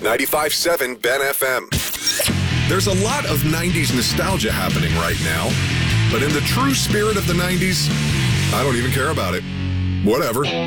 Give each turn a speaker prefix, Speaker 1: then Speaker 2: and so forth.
Speaker 1: 95.7 Ben FM. There's a lot of 90s nostalgia happening right now, but in the true spirit of the 90s, I don't even care about it. Whatever.